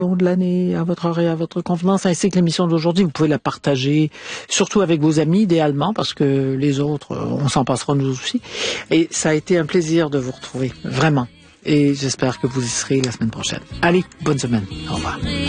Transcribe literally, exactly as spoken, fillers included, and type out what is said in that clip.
long de l'année, à votre heure et à votre convenance, ainsi que l'émission d'aujourd'hui. Vous pouvez la partager, surtout avec vos amis, idéalement, parce que les autres, on s'en passera nous aussi. Et ça a été un plaisir de vous retrouver, vraiment. Et j'espère que vous y serez la semaine prochaine. Allez, bonne semaine. Au revoir.